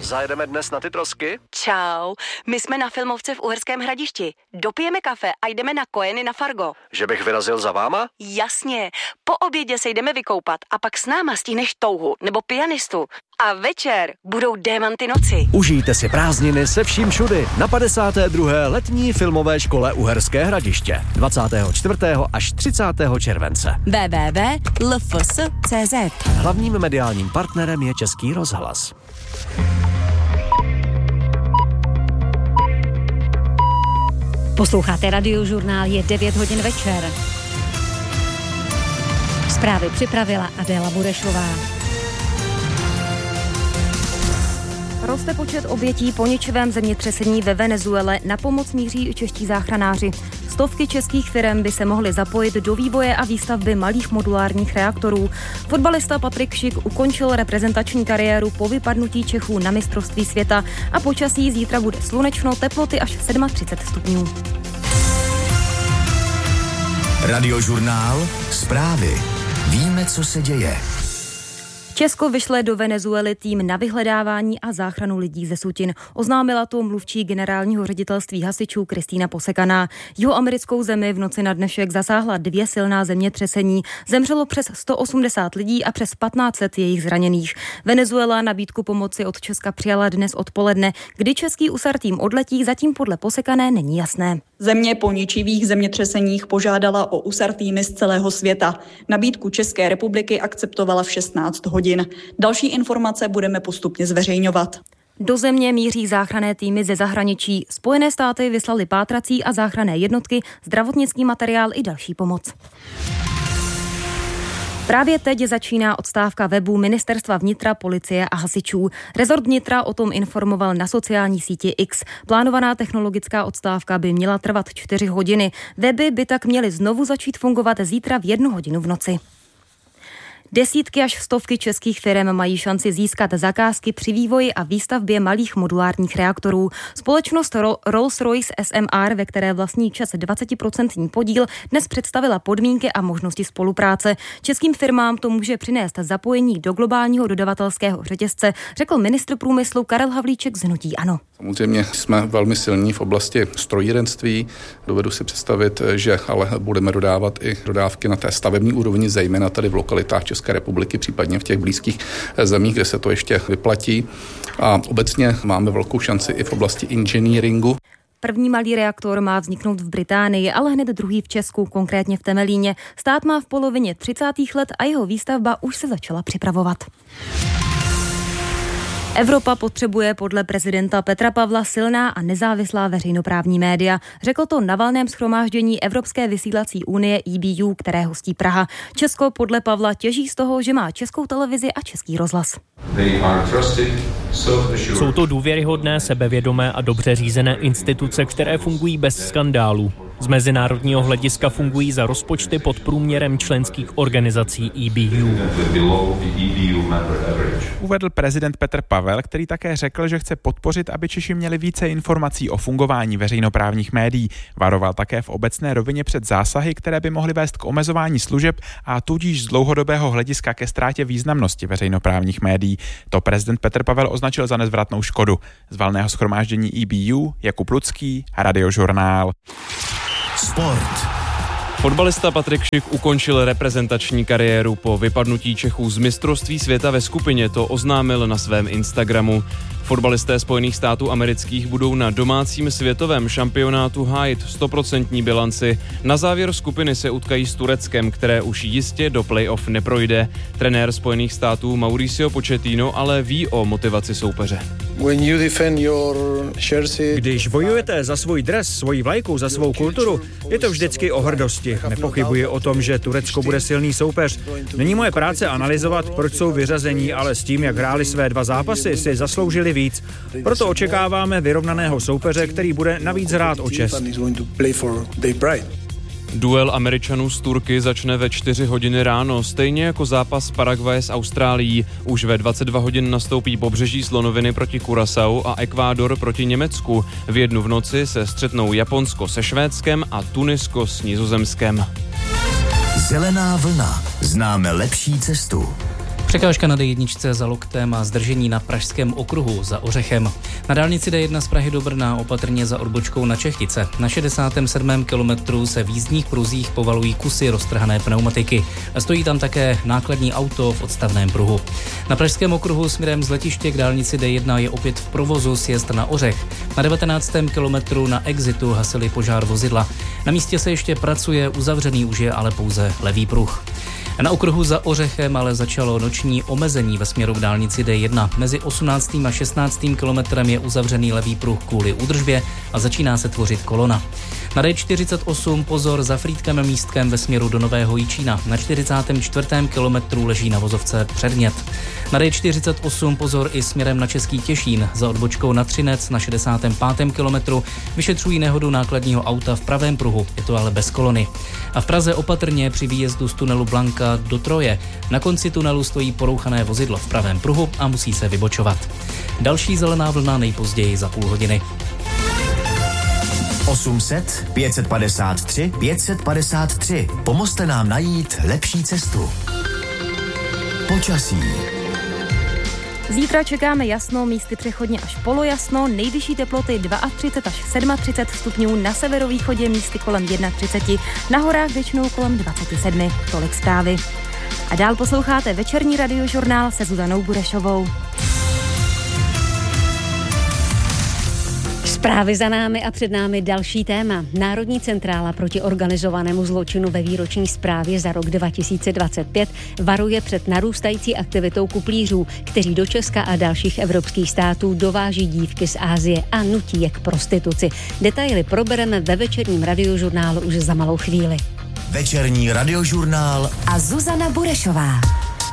Zajedeme dnes na ty trosky? Čau, my jsme na filmovce v Uherském Hradišti. Dopijeme kafe a jdeme na Kojeny na Fargo. Že bych vyrazil za váma? Jasně, po obědě se jdeme vykoupat a pak s náma stihneš touhu nebo pianistu. A večer budou Démanty noci. Užijte si prázdniny se vším všudy na 52. letní filmové škole Uherské Hradiště 24. až 30. července. www.lfs.cz. Hlavním mediálním partnerem je Český rozhlas. Posloucháte Radiožurnál, je 9 hodin večer. Zprávy připravila Adéla Burešová. Roste počet obětí po ničivém zemětřesení ve Venezuele, na pomoc míří i čeští záchranáři. Stovky českých firem by se mohly zapojit do vývoje a výstavby malých modulárních reaktorů. Fotbalista Patrik Šik ukončil reprezentační kariéru po vypadnutí Čechů na mistrovství světa a počasí zítra bude slunečno, teploty až 37 stupňů. Radiožurnál, zprávy. Víme, co se děje. Česko vyšle do Venezuely tým na vyhledávání a záchranu lidí ze sutin. Oznámila to mluvčí generálního ředitelství hasičů Kristýna Posekaná. Jihoamerickou zemi v noci na dnešek zasáhla 2 silná zemětřesení. Zemřelo přes 180 lidí a přes 1500 jejich zraněných. Venezuela nabídku pomoci od Česka přijala dnes odpoledne. Kdy český USAR tým odletí, zatím podle Posekané není jasné. Země po ničivých zemětřeseních požádala o USAR týmy z celého světa. Nabídku České republiky akceptovala v 16 hodin. Další informace budeme postupně zveřejňovat. Do země míří záchranné týmy ze zahraničí. Spojené státy vyslali pátrací a záchranné jednotky, zdravotnický materiál i další pomoc. Právě teď začíná odstávka webů Ministerstva vnitra, policie a hasičů. Rezort vnitra o tom informoval na sociální síti X. Plánovaná technologická odstávka by měla trvat 4 hodiny. Weby by tak měly znovu začít fungovat zítra v 1 hodinu v noci. Desítky až stovky českých firem mají šanci získat zakázky při vývoji a výstavbě malých modulárních reaktorů. Společnost Rolls-Royce SMR, ve které vlastní ČEZ 20% podíl, dnes představila podmínky a možnosti spolupráce. Českým firmám to může přinést zapojení do globálního dodavatelského řetězce, řekl ministr průmyslu Karel Havlíček z hnutí ANO. Samozřejmě jsme velmi silní v oblasti strojírenství. Dovedu si představit, že ale budeme dodávat i dodávky na té stavební úrovni, zejména tady v lokalitách České republiky, případně v těch blízkých zemích, kde se to ještě vyplatí. A obecně máme velkou šanci i v oblasti inženýringu. První malý reaktor má vzniknout v Británii, ale hned druhý v Česku, konkrétně v Temelíně. Stát má v polovině 30. let a jeho výstavba už se začala připravovat. Evropa potřebuje podle prezidenta Petra Pavla silná a nezávislá veřejnoprávní média. Řekl to na valném shromáždění Evropské vysílací unie EBU, které hostí Praha. Česko podle Pavla těží z toho, že má Českou televizi a Český rozhlas. Jsou to důvěryhodné, sebevědomé a dobře řízené instituce, které fungují bez skandálů. Z mezinárodního hlediska fungují za rozpočty pod průměrem členských organizací EBU. Uvedl prezident Petr Pavel, který také řekl, že chce podpořit, aby Češi měli více informací o fungování veřejnoprávních médií. Varoval také v obecné rovině před zásahy, které by mohly vést k omezování služeb a tudíž z dlouhodobého hlediska ke ztrátě významnosti veřejnoprávních médií. To prezident Petr Pavel označil za nezvratnou škodu. Z valného shromáždění EBU Jakub Lucký, Radiožurnál. Sport. Fotbalista Patrik Šik ukončil reprezentační kariéru po vypadnutí Čechů z mistrovství světa ve skupině, to oznámil na svém Instagramu. Fotbalisté Spojených států amerických budou na domácím světovém šampionátu hájit 100% bilanci. Na závěr skupiny se utkají s Tureckem, které už jistě do play-off neprojde. Trenér Spojených států Mauricio Pochettino ale ví o motivaci soupeře. Když bojujete za svůj dres, svoji vlajku, za svou kulturu, je to vždycky o hrdosti. Nepochybuji o tom, že Turecko bude silný soupeř. Není moje práce analyzovat, proč jsou vyřazení, ale s tím, jak hráli své 2 zápasy, si zasloužili víc. Proto očekáváme vyrovnaného soupeře, který bude navíc hrát o čest. Duel Američanů s Turky začne ve 4 hodiny ráno, stejně jako zápas Paraguaje s Austrálií. Už ve 22 hodin nastoupí Pobřeží slonoviny proti Curaçao a Ekvádor proti Německu. V 1 v noci se střetnou Japonsko se Švédskem a Tunisko s Nizozemskem. Zelená vlna. Známe lepší cestu. Překážka na D1 za loktem a zdržení na Pražském okruhu za Ořechem. Na dálnici D1 z Prahy do Brna opatrně za odbočkou na Čechtice. Na 67. kilometru se v jízdních pruzích povalují kusy roztrhané pneumatiky. A stojí tam také nákladní auto v odstavném pruhu. Na Pražském okruhu směrem z letiště k dálnici D1 je opět v provozu sjezd na Ořech. Na 19. kilometru na exitu hasili požár vozidla. Na místě se ještě pracuje, uzavřený už je ale pouze levý pruh. Na okruhu za Ořechem ale začalo noční omezení ve směru k dálnici D1. Mezi 18. a 16. kilometrem je uzavřený levý pruh kvůli údržbě a začíná se tvořit kolona. Na D48 pozor za Frýdkem a Místkem ve směru do Nového Jičína. Na 44. kilometru leží na vozovce předmět. Na D48 pozor i směrem na Český Těšín. Za odbočkou na Třinec na 65. kilometru vyšetřují nehodu nákladního auta v pravém pruhu. Je to ale bez kolony. A v Praze opatrně při výjezdu z tunelu Blanka do Troje. Na konci tunelu stojí porouchané vozidlo v pravém pruhu a musí se vybočovat. Další zelená vlna nejpozději za půl hodiny. 800 553 553. Pomozte nám najít lepší cestu. Počasí. Zítra čekáme jasno, místy přechodně až polojasno, nejvyšší teploty 32 až 37 stupňů, na severovýchodě místy kolem 31, na horách většinou kolem 27. Tolik zprávy. A dál posloucháte večerní radiožurnál se Zuzanou Burešovou. Zprávy za námi a před námi další téma. Národní centrála proti organizovanému zločinu ve výroční zprávě za rok 2025 varuje před narůstající aktivitou kuplířů, kteří do Česka a dalších evropských států dováží dívky z Asie a nutí je k prostituci. Detaily probereme ve večerním radiožurnálu už za malou chvíli. Večerní radiožurnál a Zuzana Burešová.